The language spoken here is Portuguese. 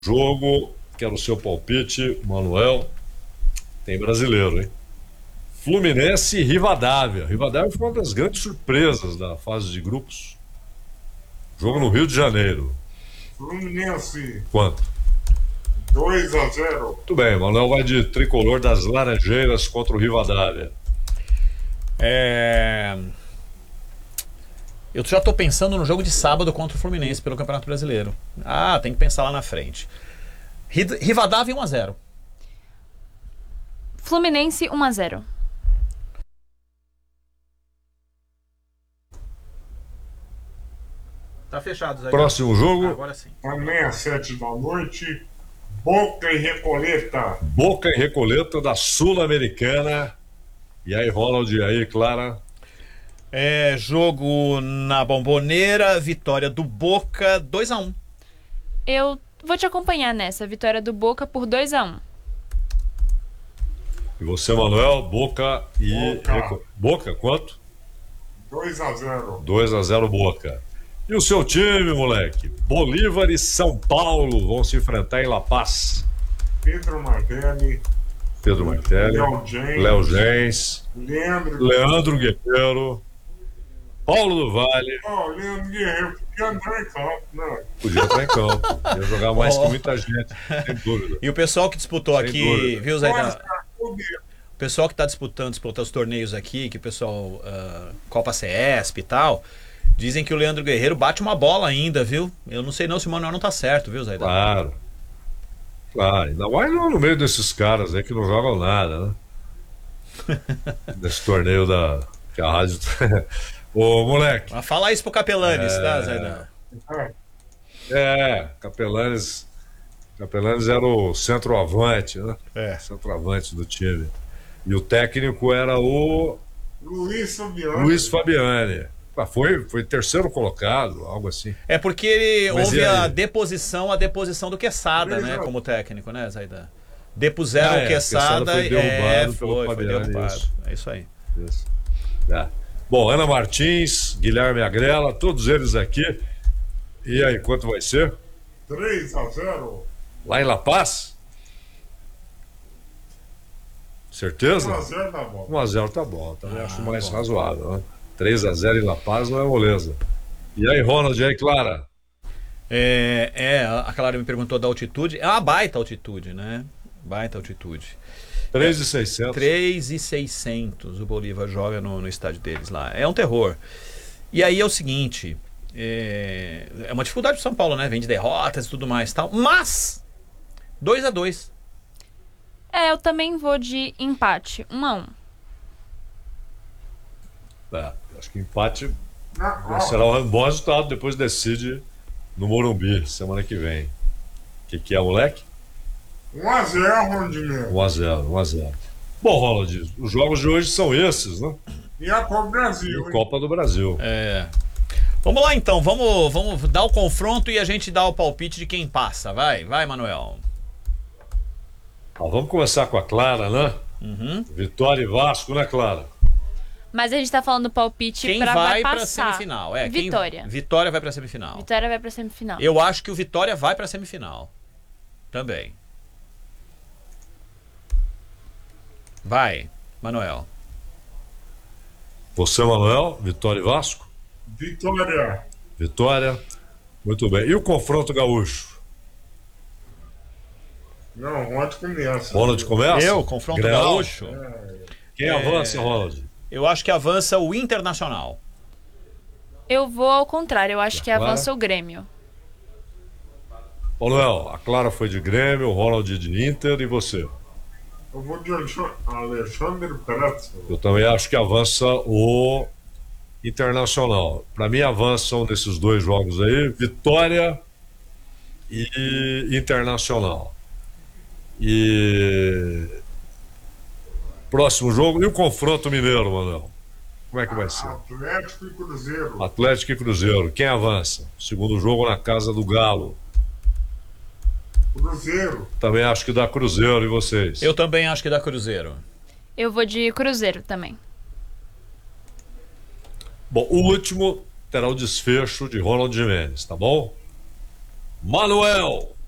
Jogo, quero o seu palpite, Manuel. Tem brasileiro, hein? Fluminense e Rivadavia. Rivadavia foi uma das grandes surpresas da fase de grupos. Jogo no Rio de Janeiro. Fluminense Quanto? 2-0. Muito bem, Manuel vai de tricolor das Laranjeiras contra o Rivadavia. Eu já tô pensando no jogo de sábado contra o Fluminense pelo Campeonato Brasileiro. Ah, tem que pensar lá na frente. Rivadavia 1-0. Fluminense 1-0. Tá fechado, Zé. Próximo jogo, Agora sim. Também às 7 da noite. Boca e Recoleta. Boca e Recoleta da Sul-Americana. E aí, Ronald, e aí, Clara? Jogo na Bomboneira, vitória do Boca 2-1. Eu vou te acompanhar nessa. Vitória do Boca por 2-1. E você, Manuel? Boca e... Boca. Boca, quanto? 2-0. 2-0 Boca. E o seu time, moleque? Bolívar e São Paulo vão se enfrentar em La Paz. Pedro Martelli. Pedro Martelli, Léo Gens, Leandro Guerreiro, Paulo do Vale. Leandro Guerreiro podia entrar em campo, né? Podia entrar em campo. Ia jogar mais que muita gente, sem dúvida. E o pessoal que disputou Sem aqui, dúvida. viu, Zé? Mas, O pessoal que está disputando os torneios aqui, que o pessoal Copa CESP e tal, dizem que o Leandro Guerreiro bate uma bola ainda, viu? Eu não sei não se o Manuel não tá certo, viu, Zé? Claro. Claro, ainda mais no meio desses caras aí que não jogam nada, né? Desse torneio que a rádio. Ô, moleque. Mas fala isso pro Capelanes, tá, Zé? Capelanes era o centroavante, né? Centroavante do time. E o técnico era o Luiz Fabiano. Luiz Fabiani. Foi terceiro colocado, algo assim. É porque Mas houve e aí? a deposição do Quesada, né, como técnico, né, Zaidan? Depuseram o Quesada Quesada foi derrubado pelo foi Fabiani, derrubado. isso. É isso aí. Isso. Bom, Ana Martins, Guilherme Agrela, todos eles aqui. E aí, quanto vai ser? 3-0. Lá em La Paz? Certeza? 1-0 tá bom. 1-0 tá bom, também acho mais razoável, né? 3-0 em La Paz não é moleza. E aí, Ronald, e aí, Clara? A Clara me perguntou da altitude. É uma baita altitude, né? Baita altitude. 3.600. 3.600 o Bolívar joga no estádio deles lá. É um terror. E aí é o seguinte, é uma dificuldade pro São Paulo, né? Vem de derrotas e tudo mais e tal. Mas 2-2. Eu também vou de empate. 1-1. Acho que empate será um bom resultado. Depois decide no Morumbi, semana que vem. O que é, moleque? 1-0, Rondinho. 1-0. Bom, Ronald, os jogos de hoje são esses, né? E a Copa do Brasil, hein? Copa do Brasil. Vamos lá então, vamos dar o confronto e a gente dá o palpite de quem passa. Vai, Manuel. Vamos começar com a Clara, né? Vitória e Vasco, né, Clara? Mas a gente tá falando palpite Quem pra vai passar. pra semifinal? Vitória. Vitória vai pra semifinal. Vitória vai pra semifinal. Eu acho que o Vitória vai pra semifinal. Também. Vai, Manuel. Você, Manuel, Vitória e Vasco? Vitória. Vitória. Muito bem. E o confronto gaúcho? Não, Ronald começa. Ronald começa? Confronto Grenal? gaúcho. Quem avança, Ronald? Eu acho que avança o Internacional. Eu vou ao contrário. Eu acho que Clara? avança o Grêmio. Manuel, a Clara foi de Grêmio, o Ronald de Inter e você? Eu vou de Alexandre Pretzel. Eu também acho que avança o Internacional. Para mim avançam nesses dois jogos aí, Vitória e Internacional. E próximo jogo, e o confronto mineiro, Manuel? Como é que vai ser? Atlético e Cruzeiro. Atlético e Cruzeiro. Quem avança? Segundo jogo na casa do Galo. Cruzeiro. Também acho que dá Cruzeiro, e vocês? Eu também acho que dá Cruzeiro. Eu vou de Cruzeiro também. Bom, o último terá o desfecho de Ronald Gimenez, tá bom? Manuel!